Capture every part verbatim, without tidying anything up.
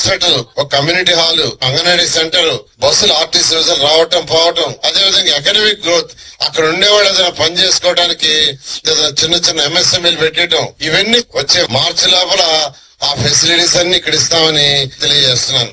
Hospital, ఒక community hall, anganwadi centre, బస్సులు RTC బస్సులు రావటం పోవటం, అదే విధంగా ఎకనామిక్ గ్రోత్, అక్కడ ఉండేవాళ్ళు ఏదైనా పని చేసుకోవడానికి ఏదైనా చిన్న చిన్న ఎంఎస్ఎంఈలు పెట్టడం, ఇవన్నీ వచ్చే మార్చి లోపల ఆ ఫెసిలిటీస్ అన్ని ఇక్కడ ఇస్తామని తెలియజేస్తున్నాను.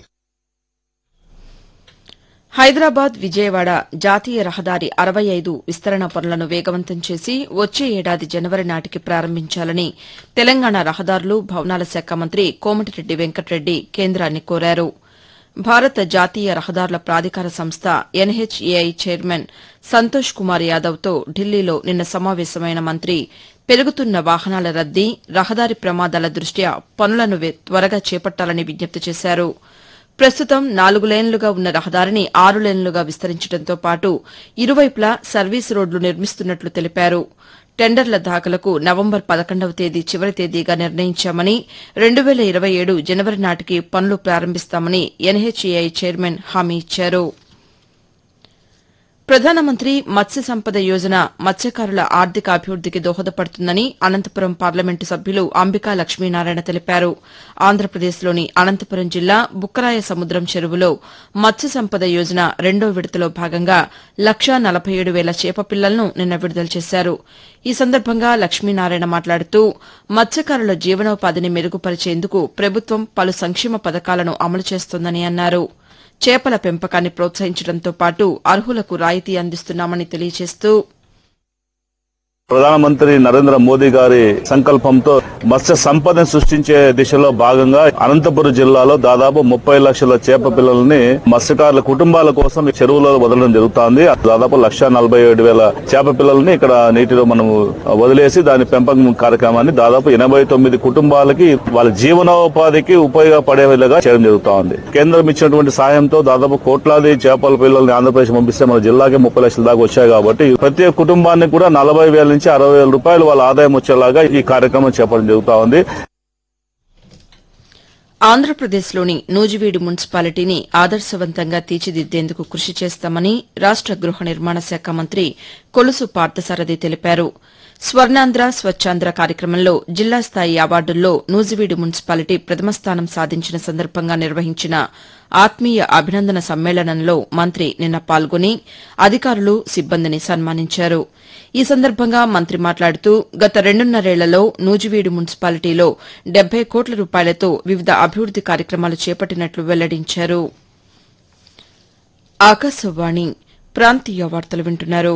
హైదరాబాద్ విజయవాడ జాతీయ రహదారి అరవై ఐదు విస్తరణ పనులను వేగవంతం చేసి వచ్చే ఏడాది జనవరి నాటికి ప్రారంభించాలని తెలంగాణ రహదారులు భవనాల శాఖ మంత్రి కోమటిరెడ్డి వెంకటరెడ్డి కేంద్రాన్ని కోరారు. భారత జాతీయ రహదారుల ప్రాధికార సంస్థ ఎన్హెచ్ఏఐ చైర్మన్ సంతోష్ కుమార్ యాదవ్తో ఢిల్లీలో నిన్న సమావేశమైన మంత్రి పెరుగుతున్న వాహనాల రద్దీ, రహదారి ప్రమాదాల దృష్ట్యా పనులను త్వరగా చేపట్టాలని విజ్ఞప్తి చేశారు. ప్రస్తుతం నాలుగు లేన్లుగా ఉన్న రహదారిని ఆరు లేన్లుగా విస్తరించడంతో పాటు ఇరువైపులా సర్వీస్ రోడ్లు నిర్మిస్తున్నట్లు తెలిపారు. టెండర్ల దాఖలకు నవంబర్ పదకొండవ తేదీ చివరి తేదీగా నిర్ణయించామని, రెండు వేల ఇరవై ఏడు జనవరి నాటికి పనులు ప్రారంభిస్తామని ఎన్హెచ్ఏఐ చైర్మన్ హామీ ఇచ్చారు. ప్రధానమంత్రి మత్స్య సంపద యోజన మత్స్యకారుల ఆర్థిక అభివృద్దికి దోహదపడుతుందని అనంతపురం పార్లమెంటు సభ్యులు అంబికా లక్ష్మీనారాయణ తెలిపారు. ఆంధ్రప్రదేశ్లోని అనంతపురం జిల్లా బుక్కరాయ సముద్రం చెరువులో మత్స్య సంపద యోజన రెండో విడతలో భాగంగా లక్షా నలభై ఏడు వేల చేపపిల్లలను నిన్న విడుదల చేశారు. ఈ సందర్భంగా లక్ష్మీనారాయణ మాట్లాడుతూ మత్స్యకారుల జీవనోపాధిని మెరుగుపరిచేందుకు ప్రభుత్వం పలు సంక్షేమ పథకాలను అమలు చేస్తోందని అన్నారు. చేపల పెంపకాన్ని ప్రోత్సహించడంతో పాటు అర్హులకు రాయితీ అందిస్తున్నామని తెలియజేస్తూ ప్రధానమంత్రి నరేంద్ర మోదీ గారి సంకల్పంతో మత్స్య సంపదను సృష్టించే దిశలో భాగంగా అనంతపురం జిల్లాలో దాదాపు ముప్పై లక్షల చేప పిల్లల్ని మత్స్యకారుల కుటుంబాల కోసం చెరువులో వదలడం జరుగుతోంది. దాదాపు లక్ష నలభై ఏడు వేల చేప పిల్లల్ని ఇక్కడ నీటిలో మనం వదిలేసి దాని పెంపకం కార్యక్రమాన్ని దాదాపు ఎనభై తొమ్మిది కుటుంబాలకి వాళ్ళ జీవనోపాధికి ఉపయోగపడే విధంగా చేయడం జరుగుతోంది. కేంద్రం ఇచ్చినటువంటి సాయంతో దాదాపు కోట్లాది చేపల పిల్లల్ని ఆంధ్రప్రదేశ్ పంపిస్తే మన జిల్లాకి ముప్పై లక్షల దాకా వచ్చాయి. కాబట్టి ప్రతి కుటుంబానికి కూడా నలభై వేల నుంచి అరవై వేల రూపాయలు వాళ్ళ ఆదాయం వచ్చేలాగా ఈ కార్యక్రమం చేపట్టడం జరుగుతా ఉంది. ఆంధ్రప్రదేశ్లోని నూజివీడు మున్సిపాలిటీని ఆదర్శవంతంగా తీర్చిదిద్దేందుకు కృషి చేస్తామని రాష్ట గృహ నిర్మాణ శాఖ మంత్రి కొలుసు పార్థసారథి తెలిపారు. స్వర్ణాంధ్ర స్వచ్ఛాంధ్ర కార్యక్రమంలో జిల్లా స్థాయి అవార్డుల్లో నూజివీడు మున్సిపాలిటీ ప్రథమ స్థానం సాధించిన సందర్భంగా నిర్వహించిన ఆత్మీయ అభినందన సమ్మేళనంలో మంత్రి నిన్న పాల్గొని అధికారులు, సిబ్బందిని సన్మానించారు. ఈ సందర్భంగా మంత్రి మాట్లాడుతూ గత రెండున్నరేళ్లలో నూజివీడు మున్సిపాలిటీలో డెబ్బై కోట్ల రూపాయలతో వివిధ అభివృద్ది కార్యక్రమాలు చేపట్టినట్లు వెల్లడించారు. ఆకాశవాణి ప్రాంతీయ వార్తలు వింటున్నారు.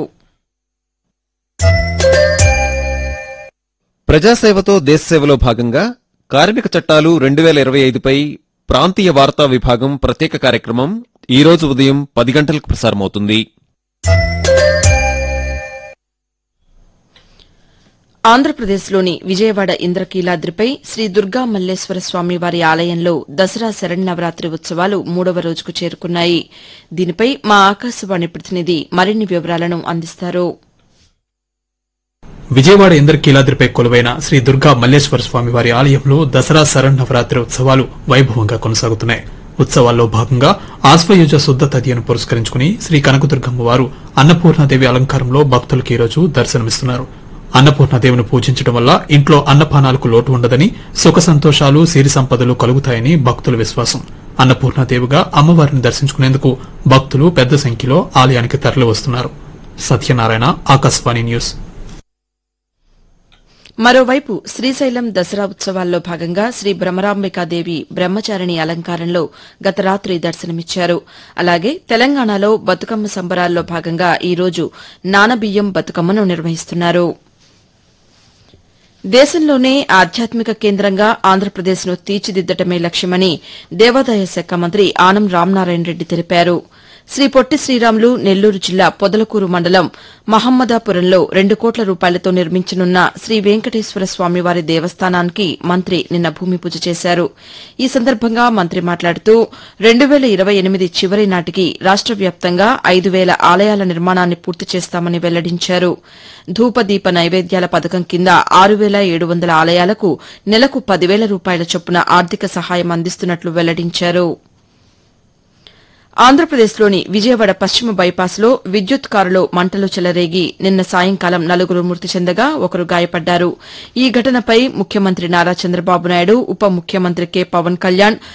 ప్రజాసేవతో దేశసేవలో భాగంగా కార్మిక చట్టాలు రెండు వేల ఇరవై ఐదుపై ప్రాంతీయ వార్తా విభాగం ప్రత్యేక కార్యక్రమం ఈ రోజు ఉదయం పది గంటలకు ప్రసారమవుతుంది. ఆంధ్రప్రదేశ్లోని విజయవాడ ఇంద్రకీలాద్రిపై శ్రీ దుర్గా మల్లేశ్వర స్వామివారి ఆలయంలో దసరా శరన్నవరాత్రి ఉత్సవాలు మూడవ రోజుకు చేరుకున్నాయి. దీనిపై మా ఆకాశవాణి ప్రతినిధి మరిన్ని వివరాలను అందిస్తారు. విజయవాడ ఇంద్రకీలాద్రిపై కొలువైన శ్రీ దుర్గా మల్లేశ్వర స్వామివారి ఆలయంలో దసరా శరన్నవరాత్రి ఉత్సవాలు వైభవంగా కొనసాగుతున్నాయి. ఉత్సవాల్లో భాగంగా ఆశ్వయుజ శుద్ద తదియను పురస్కరించుకుని శ్రీ కనకదుర్గమ్మ వారు అన్నపూర్ణాదేవి అలంకారంలో భక్తులకు ఈ రోజు దర్శనమిస్తున్నారు. అన్నపూర్ణాదేవిని పూజించడం వల్ల ఇంట్లో అన్నపానాలకు లోటు ఉండదని, సుఖ సంతోషాలు, సిరి సంపదలు కలుగుతాయని భక్తుల విశ్వాసం. అన్నపూర్ణాదేవిగా అమ్మవారిని దర్శించుకునేందుకు భక్తులు పెద్ద సంఖ్యలో ఆలయానికి తరలివస్తున్నారు. సత్యనారాయణ, ఆకాశవాణి న్యూస్. మరోవైపు శ్రీశైలం దసరా ఉత్సవాల్లో భాగంగా శ్రీ భ్రమరాంబికాదేవి బ్రహ్మచారిణి అలంకారంలో గత రాత్రి దర్శనమిచ్చారు. అలాగే తెలంగాణలో బతుకమ్మ సంబరాల్లో భాగంగా ఈ రోజు నానబియ్యం బతుకమ్మను నిర్వహిస్తున్నారు. దేశంలోనే ఆధ్యాత్మిక కేంద్రంగా ఆంధ్రప్రదేశ్ను తీర్చిదిద్దటమే లక్ష్యమని దేవాదాయ శాఖ మంత్రి ఆనం రామనారాయణ రెడ్డి తెలిపారు. శ్రీ పొట్టి శ్రీరాములు నెల్లూరు జిల్లా పొదలకూరు మండలం మహమ్మదాపురంలో రెండు కోట్ల రూపాయలతో నిర్మించనున్న శ్రీ వెంకటేశ్వర స్వామివారి దేవస్థానానికి మంత్రి నిన్న భూమి పూజ చేశారు. ఈ సందర్భంగా మంత్రి మాట్లాడుతూ రెండు వేల ఇరవై ఎనిమిది చివరి నాటికి రాష్ట వ్యాప్తంగా ఐదు వేల ఆలయాల నిర్మాణాన్ని పూర్తి చేస్తామని వెల్లడించారు. ధూపదీప నైవేద్యాల పథకం కింద ఆరు వేల ఏడు వందల ఆలయాలకు నెలకు పదివేల రూపాయల చొప్పున ఆర్థిక సహాయం అందిస్తున్నట్లు వెల్లడించారు. ఆంధ్రప్రదేశ్లోని విజయవాడ పశ్చిమ బైపాస్లో విద్యుత్ కారులో మంటలు చెలరేగి నిన్న సాయంకాలం నలుగురు మృతి చెందగా ఒకరు గాయపడ్డారు. ఈ ఘటనపై ముఖ్యమంత్రి నారా చంద్రబాబు నాయుడు, ఉప ముఖ్యమంత్రి కె పవన్ కళ్యాణ్,